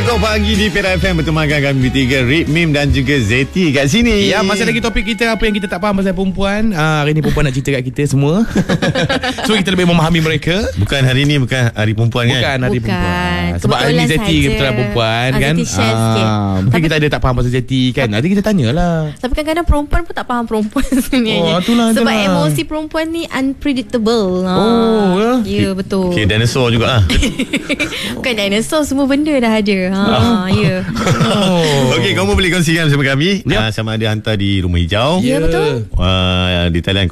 Elok pagi di Perak FM bertemankan kami bertiga, Rip, Mim dan juga Zeti kat sini. Ya, masih lagi topik kita, apa yang kita tak faham pasal perempuan. Hari ni perempuan nak cerita kat kita semua. So kita lebih memahami mereka. Bukan hari ni, bukan hari perempuan kan? Bukan hari perempuan. Sebab Kebetulan hari ni Zeti saja. kebetulan perempuan kan. Zeti share sikit. Mungkin kita ada tak faham pasal Zeti kan. Nanti kita tanyalah. Tapi kadang-kadang perempuan pun tak faham perempuan sebenarnya. Itulah. Sebab emosi perempuan ni unpredictable. Ya, betul. Okay, dinosaur jugalah. Bukan dinosaur, semua benda dah ada. Ya. Okey, kamu boleh kongsikan bersama kami. Sama ada hantar di Rumah Hijau. Ya, betul. Di talian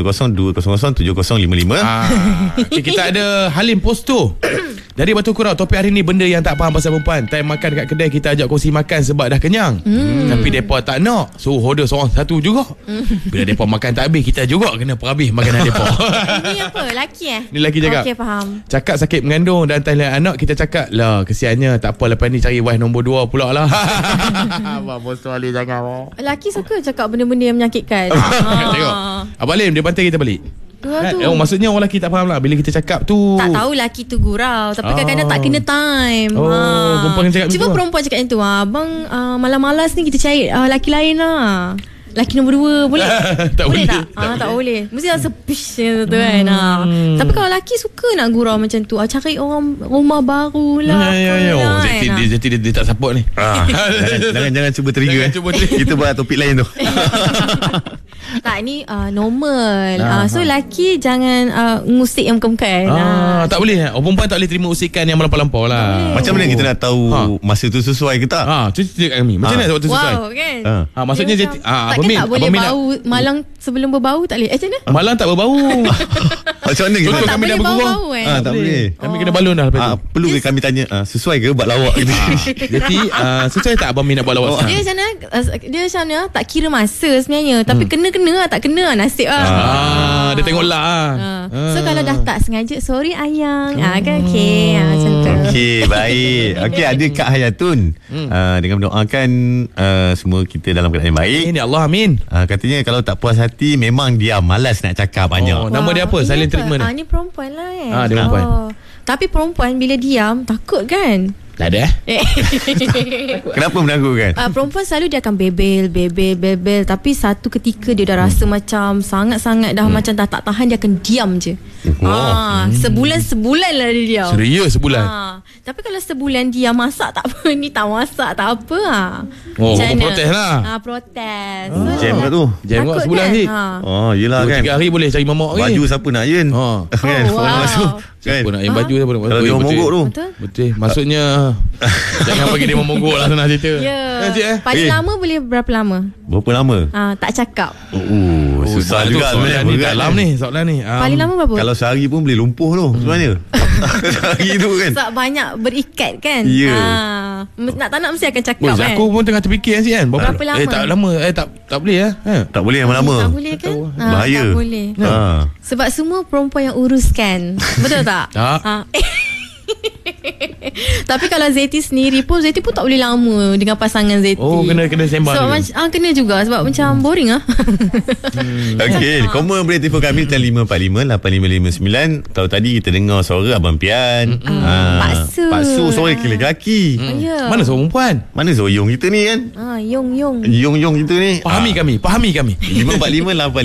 0102007055. Okay, kita ada Halim Posto dari Batu Kurau. Topik hari ni, benda yang tak faham pasal perempuan. Time makan kat kedai, kita ajak kongsi makan sebab dah kenyang. Tapi mereka tak nak, so order seorang satu juga. Bila mereka makan tak habis, kita juga kena perhabis makanan mereka. Ini apa? Laki Ni lelaki cakap. Okey, faham. Cakap sakit mengandung dan talian anak, kita cakap lah, kesiannya, tak apa, lepas ni cari wife nombor 2 pula lah. Abang Posto Ali jangan. Laki suka cakap benda-benda yang menyakitkan. Tengok Abang Lim, dia bantai kita balik. Maksudnya orang lelaki tak faham lah bila kita cakap tu. Tak tahu lelaki tu gurau, tapi kadang-kadang tak kena time. Perempuan cakap Cuba macam perempuan cakap macam tu. Abang malas-malas ni kita cari lelaki lain lah. Lelaki nombor 2 boleh? Tak boleh. Tak boleh. Mesti rasa pish tu kan. Tapi kalau lelaki suka nak gurau macam tu, cari orang rumah baru lah. Zeti dia tak support ni. Jangan cuba trigger. Kita buat topik lain tu. Tak, ni normal. So lelaki jangan ngusik yang bukan-bukan. Tak boleh. Perempuan tak boleh terima usikan yang melampau-lampau lah. Macam mana kita nak tahu masa tu sesuai ke tak? Cerita kat kami. Macam mana waktu sesuai? Wow, kan? Maksudnya Zeti, tak boleh bau malang sebelum berbau, tak boleh. Macam mana? Malang tak berbau. Macam mana kita? Contoh tak kami dah boleh bergurau. bau Tak boleh. Kami kena balon dah lepas tu. Perlu ke kami tanya sesuai ke buat lawak gitu? Jadi sesuai tak Abang Min nak buat lawak? Dia macam mana tak kira masa sebenarnya. Tapi kena tak kena nasib lah. Dia tengok lah. So kalau dah tak sengaja, sorry ayang. Kan okey. Macam tu. Okey, baik. Okey, ada Kak Hayatun dengan mendoakan semua kita dalam keadaan yang baik. Ini Allah, amin. Katanya kalau tak puas hati memang dia malas nak cakap banyak. Nama dia apa? Silent treatment ni. Ni perempuan lah kan. Dia perempuan. Tapi perempuan bila diam takut kan. Tak ada Kenapa menakutkan? Perempuan selalu dia akan bebel. Tapi satu ketika dia dah rasa macam sangat-sangat dah macam dah tak tahan, dia akan diam je. Sebulan lah dia diam. Serius sebulan? Tapi kalau sebulan dia masak tak apa, ni tak masak tak apa. Protes lah. Protes. Jam kat tu. Jam kat sebulan ni. Yelah kan. 3 hari boleh cari mamak ni. Baju siapa nak iron? Kan? Siapa nak iron baju? Kalau dia mogok tu. Betul. Maksudnya jangan bagi dia memogok lah, senang cerita. Paling lama boleh berapa lama? Berapa lama? Tak cakap. Susah juga sebenarnya. Ni dalam ni soalan ni. Paling lama berapa? Kalau sehari pun boleh lumpuh tu sebenarnya. Sehari tu kan. Sebab banyak berikat kan. Nak tak nak mesti akan cakap kan. Aku pun tengah terfikir kan. Berapa lama? Tak lama. Tak boleh lah. Tak boleh lama-lama. Tak boleh kan. Bahaya. Tak boleh. Sebab semua perempuan yang uruskan. Betul tak? Tapi kalau Zeti sendiri pun, Zeti pun tak boleh lama dengan pasangan Zeti. Kena sembang juga. Kena juga. Sebab macam boring lah. Okey, komen boleh telefon kami di 545-8559. Kalau tadi kita dengar suara Abang Pian, Paksu suara lelaki. Mana suara perempuan? Mana suara Yong kita ni kan? Yong kita ni. Pahami kami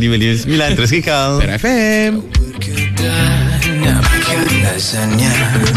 545-8559. Terus kekal Perak FM.